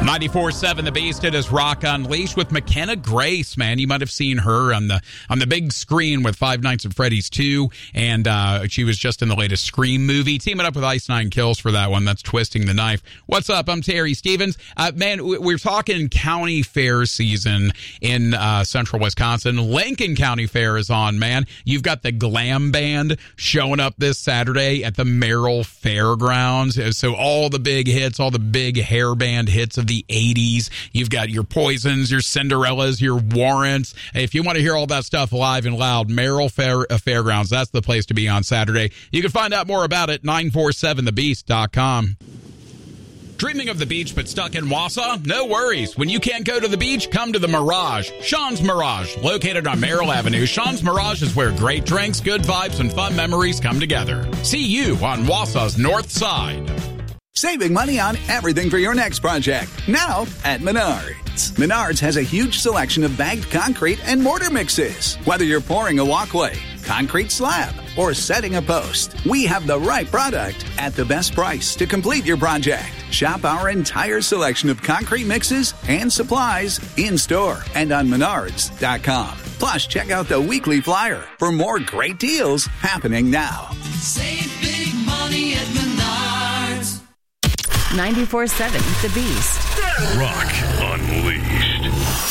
94.7 The Beast. It is Rock Unleashed with McKenna Grace, man. You might have seen her on the big screen with Five Nights at Freddy's 2, and she was just in the latest Scream movie, teaming up with Ice Nine Kills for that one. That's Twisting the Knife. What's up? I'm Terry Stevens. Man, we're talking county fair season in central Wisconsin. Lincoln County Fair is on, man. You've got the Glam Band showing up this Saturday at the Merrill Fairgrounds. So all the big hits, all the big hair band hits of the 80s. You've got your Poisons, your Cinderellas, your Warrants. If you want to hear all that stuff live and loud, Merrill Fairgrounds, that's the place to be on Saturday. You can find out more about it, 947thebeast.com. Dreaming of the beach but stuck in Wausau? No worries. When you can't go to the beach, come to the Mirage. Sean's Mirage, located on Merrill Avenue. Sean's Mirage is where great drinks, good vibes, and fun memories come together. See you on Wausau's North Side. Saving money on everything for your next project. Now at Menards. Menards has a huge selection of bagged concrete and mortar mixes. Whether you're pouring a walkway, concrete slab, or setting a post, we have the right product at the best price to complete your project. Shop our entire selection of concrete mixes and supplies in-store and on Menards.com. Plus, check out the weekly flyer for more great deals happening now. Save big money at Menards. 94.7 The Beast. Rock